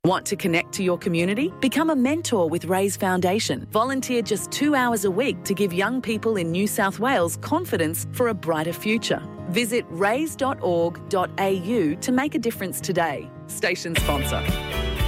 Want to connect to your community? Become a mentor with Raise Foundation. Volunteer just 2 hours a week to give young people in New South Wales confidence for a brighter future. Visit raise.org.au to make a difference today. Station sponsor.